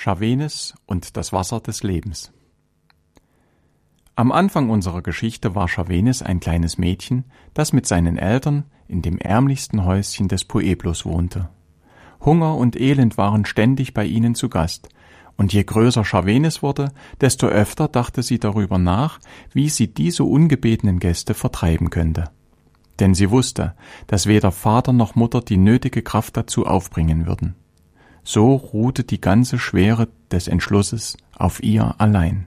Scharwenes und das Wasser des Lebens. Am Anfang unserer Geschichte war Scharwenes ein kleines Mädchen, das mit seinen Eltern in dem ärmlichsten Häuschen des Pueblos wohnte. Hunger und Elend waren ständig bei ihnen zu Gast, und je größer Scharwenes wurde, desto öfter dachte sie darüber nach, wie sie diese ungebetenen Gäste vertreiben könnte. Denn sie wusste, dass weder Vater noch Mutter die nötige Kraft dazu aufbringen würden. So ruhte die ganze Schwere des Entschlusses auf ihr allein.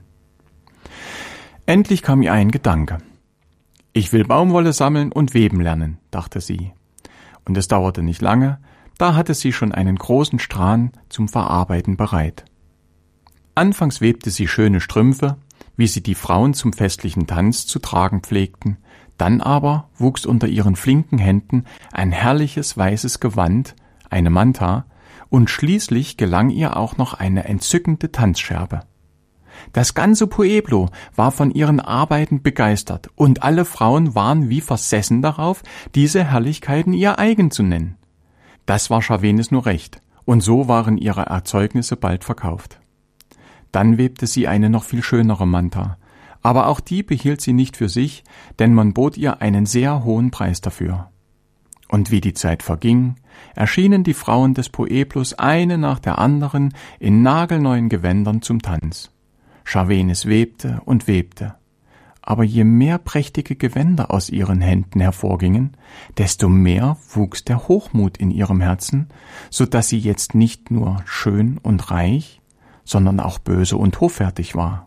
Endlich kam ihr ein Gedanke. Ich will Baumwolle sammeln und weben lernen, dachte sie. Und es dauerte nicht lange, da hatte sie schon einen großen Strahn zum Verarbeiten bereit. Anfangs webte sie schöne Strümpfe, wie sie die Frauen zum festlichen Tanz zu tragen pflegten, dann aber wuchs unter ihren flinken Händen ein herrliches weißes Gewand, eine Manta, und schließlich gelang ihr auch noch eine entzückende Tanzscherbe. Das ganze Pueblo war von ihren Arbeiten begeistert, und alle Frauen waren wie versessen darauf, diese Herrlichkeiten ihr eigen zu nennen. Das war Scharwenes nur recht, und so waren ihre Erzeugnisse bald verkauft. Dann webte sie eine noch viel schönere Manta, aber auch die behielt sie nicht für sich, denn man bot ihr einen sehr hohen Preis dafür. Und wie die Zeit verging, erschienen die Frauen des Pueblos eine nach der anderen in nagelneuen Gewändern zum Tanz. Scharwenes webte und webte, aber je mehr prächtige Gewänder aus ihren Händen hervorgingen, desto mehr wuchs der Hochmut in ihrem Herzen, so dass sie jetzt nicht nur schön und reich, sondern auch böse und hoffärtig war.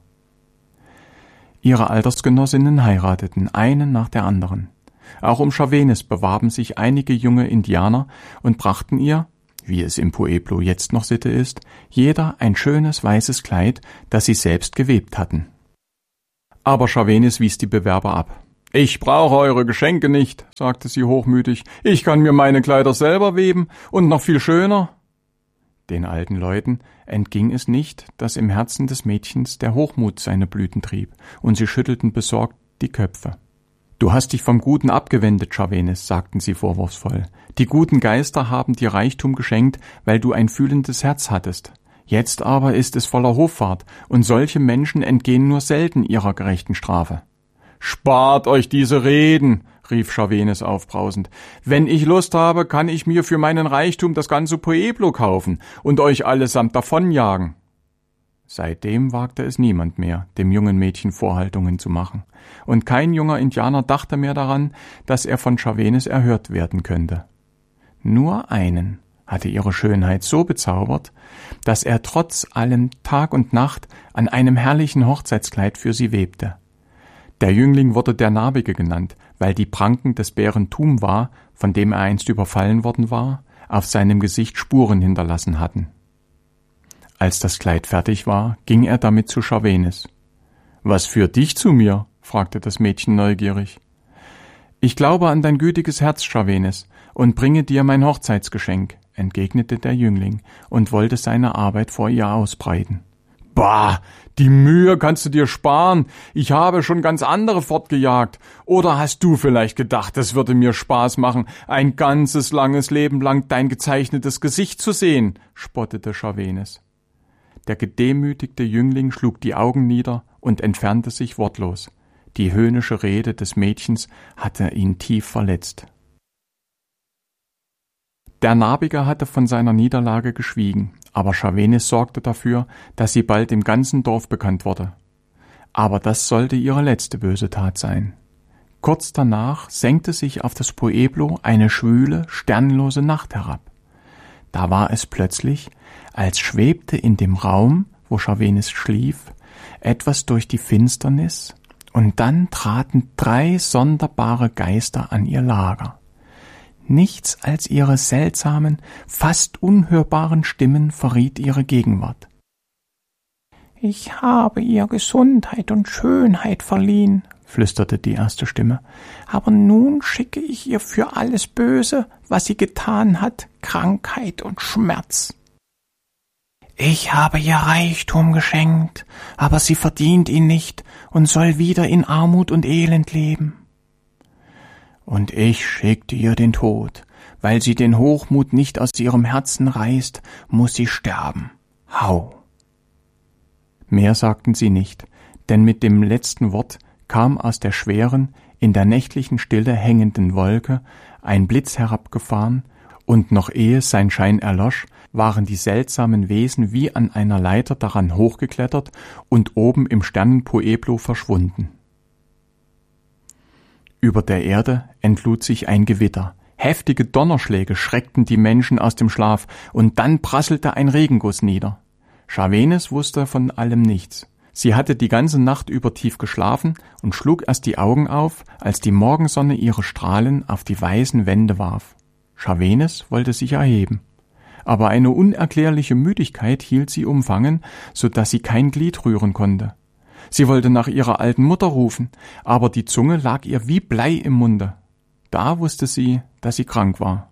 Ihre Altersgenossinnen heirateten, eine nach der anderen. Auch um Scharwenes bewarben sich einige junge Indianer und brachten ihr, wie es im Pueblo jetzt noch Sitte ist, jeder ein schönes weißes Kleid, das sie selbst gewebt hatten. Aber Scharwenes wies die Bewerber ab. »Ich brauche eure Geschenke nicht«, sagte sie hochmütig. »Ich kann mir meine Kleider selber weben und noch viel schöner.« Den alten Leuten entging es nicht, dass im Herzen des Mädchens der Hochmut seine Blüten trieb, und sie schüttelten besorgt die Köpfe. »Du hast dich vom Guten abgewendet, Scharwenes«, sagten sie vorwurfsvoll. »Die guten Geister haben dir Reichtum geschenkt, weil du ein fühlendes Herz hattest. Jetzt aber ist es voller Hoffart, und solche Menschen entgehen nur selten ihrer gerechten Strafe.« »Spart euch diese Reden«, rief Scharwenes aufbrausend. »Wenn ich Lust habe, kann ich mir für meinen Reichtum das ganze Pueblo kaufen und euch allesamt davonjagen.« Seitdem wagte es niemand mehr, dem jungen Mädchen Vorhaltungen zu machen, und kein junger Indianer dachte mehr daran, dass er von Scharwenes erhört werden könnte. Nur einen hatte ihre Schönheit so bezaubert, dass er trotz allem Tag und Nacht an einem herrlichen Hochzeitskleid für sie webte. Der Jüngling wurde der Narbige genannt, weil die Pranken des Bären Tumwa, von dem er einst überfallen worden war, auf seinem Gesicht Spuren hinterlassen hatten. Als das Kleid fertig war, ging er damit zu Scharwenes. »Was führt dich zu mir?« fragte das Mädchen neugierig. »Ich glaube an dein gütiges Herz, Scharwenes, und bringe dir mein Hochzeitsgeschenk«, entgegnete der Jüngling und wollte seine Arbeit vor ihr ausbreiten. »Bah, die Mühe kannst du dir sparen. Ich habe schon ganz andere fortgejagt. Oder hast du vielleicht gedacht, es würde mir Spaß machen, ein ganzes langes Leben lang dein gezeichnetes Gesicht zu sehen?« spottete Scharwenes. Der gedemütigte Jüngling schlug die Augen nieder und entfernte sich wortlos. Die höhnische Rede des Mädchens hatte ihn tief verletzt. Der Narbige hatte von seiner Niederlage geschwiegen, aber Scharwenes sorgte dafür, dass sie bald im ganzen Dorf bekannt wurde. Aber das sollte ihre letzte böse Tat sein. Kurz danach senkte sich auf das Pueblo eine schwüle, sternlose Nacht herab. Da war es plötzlich, als schwebte in dem Raum, wo Scharwenes schlief, etwas durch die Finsternis, und dann traten 3 sonderbare Geister an ihr Lager. Nichts als ihre seltsamen, fast unhörbaren Stimmen verriet ihre Gegenwart. »Ich habe ihr Gesundheit und Schönheit verliehen«, flüsterte die erste Stimme, »aber nun schicke ich ihr für alles Böse, was sie getan hat, Krankheit und Schmerz.« »Ich habe ihr Reichtum geschenkt, aber sie verdient ihn nicht und soll wieder in Armut und Elend leben.« »Und ich schickte ihr den Tod. Weil sie den Hochmut nicht aus ihrem Herzen reißt, muß sie sterben. Hau!« Mehr sagten sie nicht, denn mit dem letzten Wort kam aus der schweren, in der nächtlichen Stille hängenden Wolke ein Blitz herabgefahren, und noch ehe sein Schein erlosch, waren die seltsamen Wesen wie an einer Leiter daran hochgeklettert und oben im Sternenpueblo verschwunden. Über der Erde entlud sich ein Gewitter. Heftige Donnerschläge schreckten die Menschen aus dem Schlaf, und dann prasselte ein Regenguss nieder. Schawenes wusste von allem nichts. Sie hatte die ganze Nacht über tief geschlafen und schlug erst die Augen auf, als die Morgensonne ihre Strahlen auf die weißen Wände warf. Schawenes wollte sich erheben, aber eine unerklärliche Müdigkeit hielt sie umfangen, so dass sie kein Glied rühren konnte. Sie wollte nach ihrer alten Mutter rufen, aber die Zunge lag ihr wie Blei im Munde. Da wusste sie, dass sie krank war.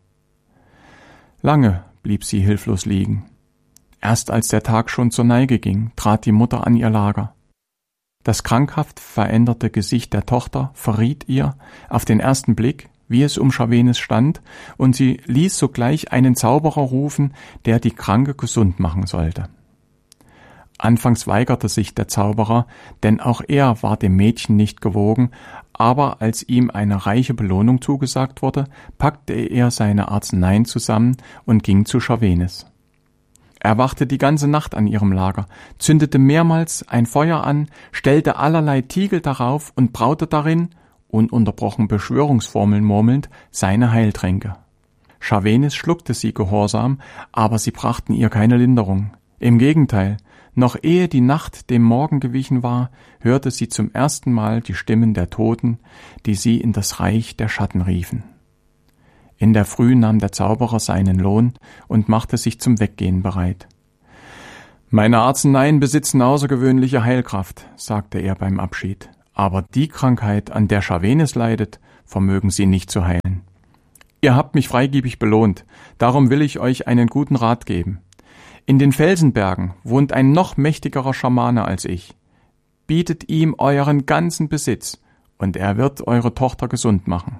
Lange blieb sie hilflos liegen. Erst als der Tag schon zur Neige ging, trat die Mutter an ihr Lager. Das krankhaft veränderte Gesicht der Tochter verriet ihr auf den ersten Blick, wie es um Schawenes stand, und sie ließ sogleich einen Zauberer rufen, der die Kranke gesund machen sollte. Anfangs weigerte sich der Zauberer, denn auch er war dem Mädchen nicht gewogen, aber als ihm eine reiche Belohnung zugesagt wurde, packte er seine Arzneien zusammen und ging zu Schawenes. Er wachte die ganze Nacht an ihrem Lager, zündete mehrmals ein Feuer an, stellte allerlei Tiegel darauf und braute darin, ununterbrochen Beschwörungsformeln murmelnd, seine Heiltränke. Schawenes schluckte sie gehorsam, aber sie brachten ihr keine Linderung. Im Gegenteil, noch ehe die Nacht dem Morgen gewichen war, hörte sie zum ersten Mal die Stimmen der Toten, die sie in das Reich der Schatten riefen. In der Früh nahm der Zauberer seinen Lohn und machte sich zum Weggehen bereit. »Meine Arzneien besitzen außergewöhnliche Heilkraft«, sagte er beim Abschied. »Aber die Krankheit, an der Schawenes leidet, vermögen sie nicht zu heilen. Ihr habt mich freigebig belohnt, darum will ich euch einen guten Rat geben. In den Felsenbergen wohnt ein noch mächtigerer Schamane als ich. Bietet ihm euren ganzen Besitz, und er wird eure Tochter gesund machen.«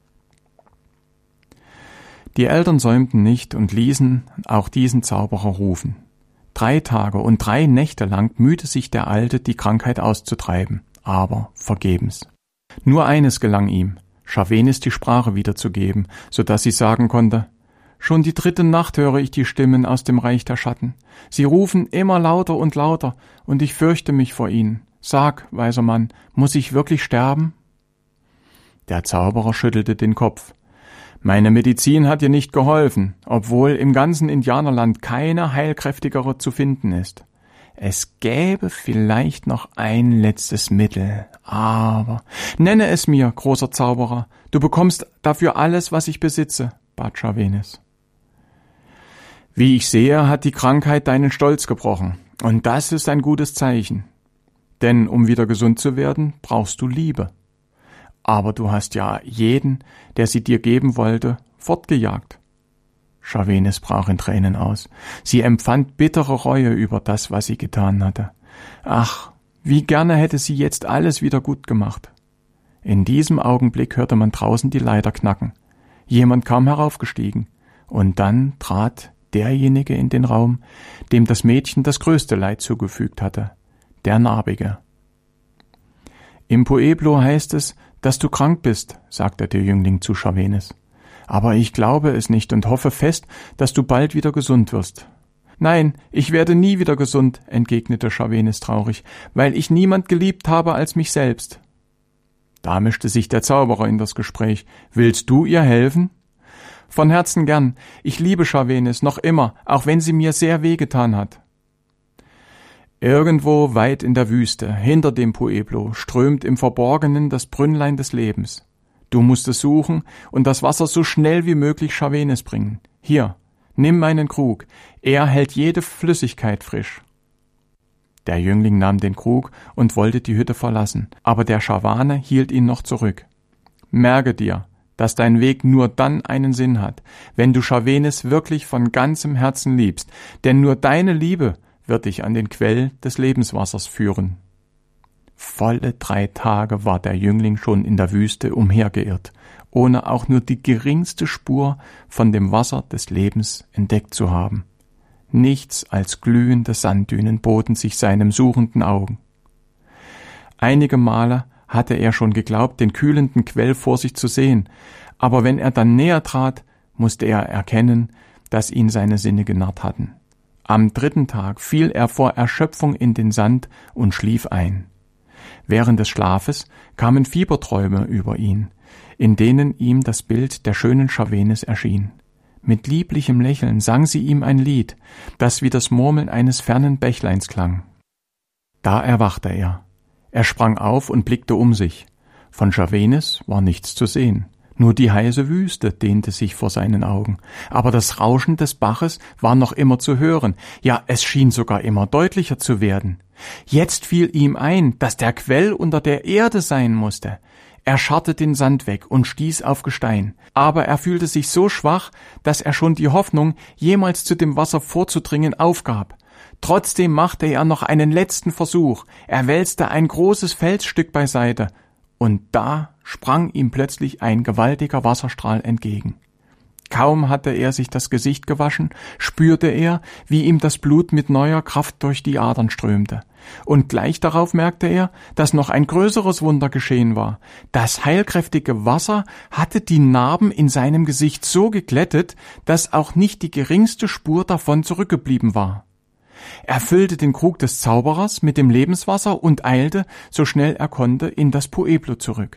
Die Eltern säumten nicht und ließen auch diesen Zauberer rufen. 3 Tage und 3 Nächte lang mühte sich der Alte, die Krankheit auszutreiben, aber vergebens. Nur eines gelang ihm, Schawenes die Sprache wiederzugeben, so dass sie sagen konnte: »Schon die 3. Nacht höre ich die Stimmen aus dem Reich der Schatten. Sie rufen immer lauter und lauter, und ich fürchte mich vor ihnen. Sag, weiser Mann, muss ich wirklich sterben?« Der Zauberer schüttelte den Kopf. »Meine Medizin hat dir nicht geholfen, obwohl im ganzen Indianerland keine heilkräftigere zu finden ist. Es gäbe vielleicht noch ein letztes Mittel, aber nenne es mir, großer Zauberer, du bekommst dafür alles, was ich besitze«, bat Schawenes. »Wie ich sehe, hat die Krankheit deinen Stolz gebrochen, und das ist ein gutes Zeichen. Denn um wieder gesund zu werden, brauchst du Liebe. Aber du hast ja jeden, der sie dir geben wollte, fortgejagt.« Schawenes brach in Tränen aus. Sie empfand bittere Reue über das, was sie getan hatte. Ach, wie gerne hätte sie jetzt alles wieder gut gemacht. In diesem Augenblick hörte man draußen die Leiter knacken. Jemand kam heraufgestiegen, und dann trat derjenige in den Raum, dem das Mädchen das größte Leid zugefügt hatte, der Narbige. »Im Pueblo heißt es, dass du krank bist«, sagte der Jüngling zu Schawenes. »Aber ich glaube es nicht und hoffe fest, dass du bald wieder gesund wirst.« »Nein, ich werde nie wieder gesund«, entgegnete Schawenes traurig, »weil ich niemand geliebt habe als mich selbst.« Da mischte sich der Zauberer in das Gespräch. »Willst du ihr helfen?« »Von Herzen gern. Ich liebe Schawenes noch immer, auch wenn sie mir sehr wehgetan hat.« Irgendwo weit in der Wüste, hinter dem Pueblo, strömt im Verborgenen das Brünnlein des Lebens. Du musst es suchen und das Wasser so schnell wie möglich Schawenes bringen. Hier, nimm meinen Krug, er hält jede Flüssigkeit frisch. Der Jüngling nahm den Krug und wollte die Hütte verlassen, aber der Schamane hielt ihn noch zurück. »Merke dir, dass dein Weg nur dann einen Sinn hat, wenn du Schawenes wirklich von ganzem Herzen liebst, denn nur deine Liebe wird dich an den Quell des Lebenswassers führen.« Volle 3 Tage war der Jüngling schon in der Wüste umhergeirrt, ohne auch nur die geringste Spur von dem Wasser des Lebens entdeckt zu haben. Nichts als glühende Sanddünen boten sich seinem suchenden Augen. Einige Male hatte er schon geglaubt, den kühlenden Quell vor sich zu sehen, aber wenn er dann näher trat, musste er erkennen, dass ihn seine Sinne genarrt hatten. Am 3. Tag fiel er vor Erschöpfung in den Sand und schlief ein. Während des Schlafes kamen Fieberträume über ihn, in denen ihm das Bild der schönen Scharwenis erschien. Mit lieblichem Lächeln sang sie ihm ein Lied, das wie das Murmeln eines fernen Bächleins klang. Da erwachte er. Er sprang auf und blickte um sich. Von Scharwenis war nichts zu sehen. Nur die heiße Wüste dehnte sich vor seinen Augen. Aber das Rauschen des Baches war noch immer zu hören. Ja, es schien sogar immer deutlicher zu werden. Jetzt fiel ihm ein, dass der Quell unter der Erde sein musste. Er scharrte den Sand weg und stieß auf Gestein. Aber er fühlte sich so schwach, dass er schon die Hoffnung, jemals zu dem Wasser vorzudringen, aufgab. Trotzdem machte er noch einen letzten Versuch. Er wälzte ein großes Felsstück beiseite. Und da sprang ihm plötzlich ein gewaltiger Wasserstrahl entgegen. Kaum hatte er sich das Gesicht gewaschen, spürte er, wie ihm das Blut mit neuer Kraft durch die Adern strömte. Und gleich darauf merkte er, dass noch ein größeres Wunder geschehen war. Das heilkräftige Wasser hatte die Narben in seinem Gesicht so geglättet, dass auch nicht die geringste Spur davon zurückgeblieben war. Er füllte den Krug des Zauberers mit dem Lebenswasser und eilte, so schnell er konnte, in das Pueblo zurück.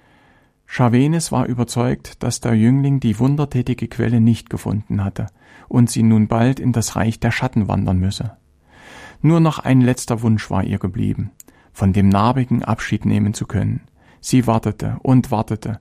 Scharwenis war überzeugt, dass der Jüngling die wundertätige Quelle nicht gefunden hatte und sie nun bald in das Reich der Schatten wandern müsse. Nur noch ein letzter Wunsch war ihr geblieben, von dem Narbigen Abschied nehmen zu können. Sie wartete, und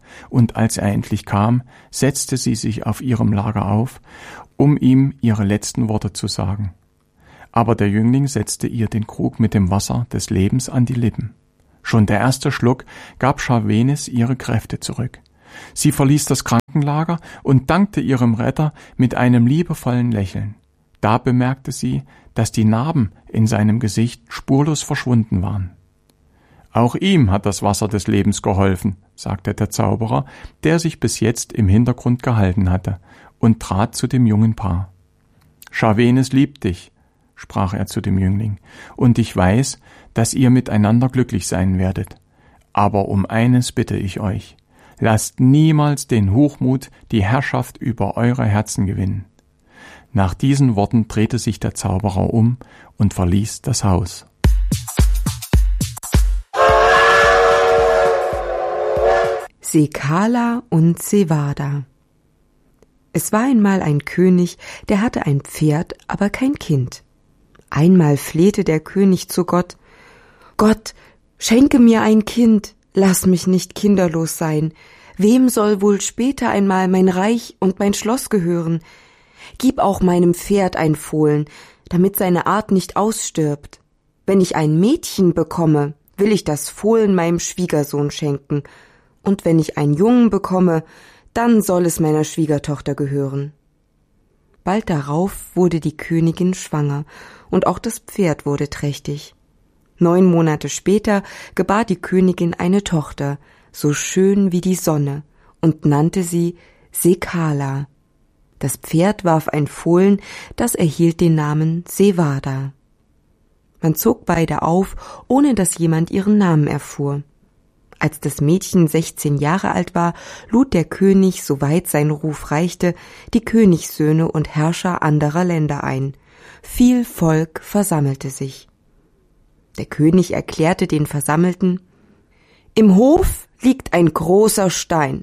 als er endlich kam, setzte sie sich auf ihrem Lager auf, um ihm ihre letzten Worte zu sagen. Aber der Jüngling setzte ihr den Krug mit dem Wasser des Lebens an die Lippen. Schon der erste Schluck gab Scharwenis ihre Kräfte zurück. Sie verließ das Krankenlager und dankte ihrem Retter mit einem liebevollen Lächeln. Da bemerkte sie, dass die Narben in seinem Gesicht spurlos verschwunden waren. »Auch ihm hat das Wasser des Lebens geholfen«, sagte der Zauberer, der sich bis jetzt im Hintergrund gehalten hatte, und trat zu dem jungen Paar. »Scharwenis liebt dich«, sprach er zu dem Jüngling, »und ich weiß, dass ihr miteinander glücklich sein werdet. Aber um eines bitte ich euch, lasst niemals den Hochmut die Herrschaft über eure Herzen gewinnen.« Nach diesen Worten drehte sich der Zauberer um und verließ das Haus. Sekala und Sevada. Es war einmal ein König, der hatte ein Pferd, aber kein Kind. Einmal flehte der König zu Gott: »Gott, schenke mir ein Kind, lass mich nicht kinderlos sein. Wem soll wohl später einmal mein Reich und mein Schloss gehören? Gib auch meinem Pferd ein Fohlen, damit seine Art nicht ausstirbt. Wenn ich ein Mädchen bekomme, will ich das Fohlen meinem Schwiegersohn schenken. Und wenn ich einen Jungen bekomme, dann soll es meiner Schwiegertochter gehören.« Bald darauf wurde die Königin schwanger, und auch das Pferd wurde trächtig. 9 Monate später gebar die Königin eine Tochter, so schön wie die Sonne, und nannte sie Sekala. Das Pferd warf ein Fohlen, das erhielt den Namen Sevada. Man zog beide auf, ohne dass jemand ihren Namen erfuhr. Als das Mädchen 16 Jahre alt war, lud der König, soweit sein Ruf reichte, die Königssöhne und Herrscher anderer Länder ein. Viel Volk versammelte sich. Der König erklärte den Versammelten: »Im Hof liegt ein großer Stein.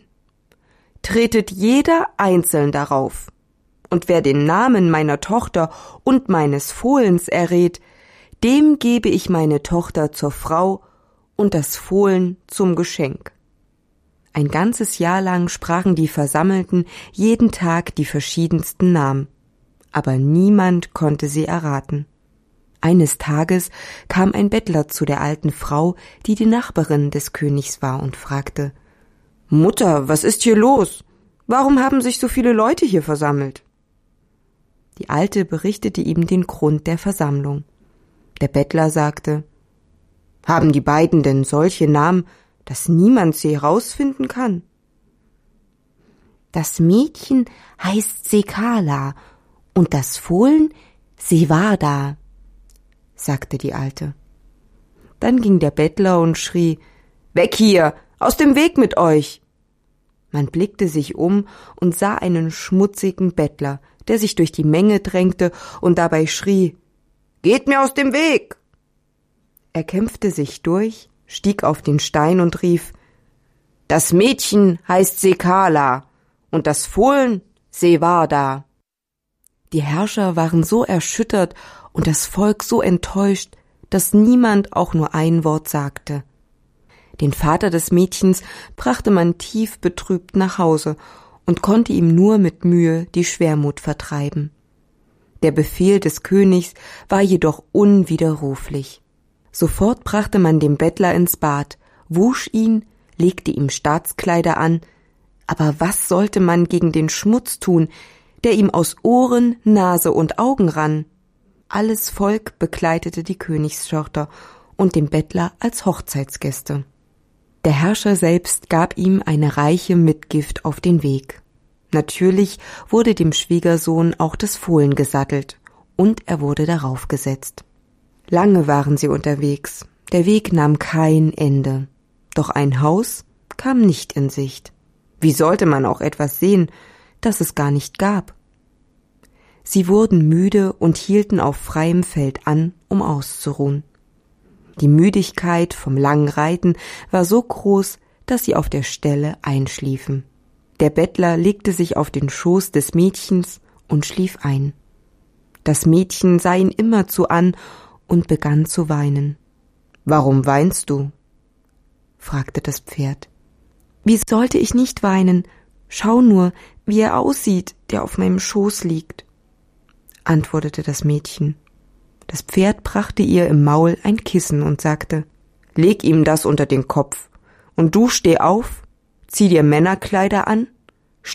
Tretet jeder einzeln darauf. Und wer den Namen meiner Tochter und meines Fohlens errät, dem gebe ich meine Tochter zur Frau und das Fohlen zum Geschenk.« Ein ganzes Jahr lang sprachen die Versammelten jeden Tag die verschiedensten Namen, aber niemand konnte sie erraten. Eines Tages kam ein Bettler zu der alten Frau, die die Nachbarin des Königs war, und fragte: »Mutter, was ist hier los? Warum haben sich so viele Leute hier versammelt?« Die Alte berichtete ihm den Grund der Versammlung. Der Bettler sagte: »Haben die beiden denn solche Namen, dass niemand sie herausfinden kann?« »Das Mädchen heißt Sekala und das Fohlen »Sie war da«, sagte die Alte. Dann ging der Bettler und schrie, »Weg hier, aus dem Weg mit euch!« Man blickte sich um und sah einen schmutzigen Bettler, der sich durch die Menge drängte und dabei schrie, »Geht mir aus dem Weg!« Er kämpfte sich durch, stieg auf den Stein und rief, »Das Mädchen heißt Sekala und das Fohlen Sevada.« Die Herrscher waren so erschüttert und das Volk so enttäuscht, dass niemand auch nur ein Wort sagte. Den Vater des Mädchens brachte man tief betrübt nach Hause und konnte ihm nur mit Mühe die Schwermut vertreiben. Der Befehl des Königs war jedoch unwiderruflich. Sofort brachte man den Bettler ins Bad, wusch ihn, legte ihm Staatskleider an, aber was sollte man gegen den Schmutz tun, der ihm aus Ohren, Nase und Augen rann? Alles Volk begleitete die Königstochter und den Bettler als Hochzeitsgäste. Der Herrscher selbst gab ihm eine reiche Mitgift auf den Weg. Natürlich wurde dem Schwiegersohn auch das Fohlen gesattelt, und er wurde darauf gesetzt. Lange waren sie unterwegs, der Weg nahm kein Ende, doch ein Haus kam nicht in Sicht. Wie sollte man auch etwas sehen, das es gar nicht gab? Sie wurden müde und hielten auf freiem Feld an, um auszuruhen. Die Müdigkeit vom langen Reiten war so groß, dass sie auf der Stelle einschliefen. Der Bettler legte sich auf den Schoß des Mädchens und schlief ein. Das Mädchen sah ihn immerzu an und begann zu weinen. »Warum weinst du?« fragte das Pferd. »Wie sollte ich nicht weinen? Schau nur, wie er aussieht, der auf meinem Schoß liegt«, antwortete das Mädchen. Das Pferd brachte ihr im Maul ein Kissen und sagte, »Leg ihm das unter den Kopf, und du steh auf, zieh dir Männerkleider an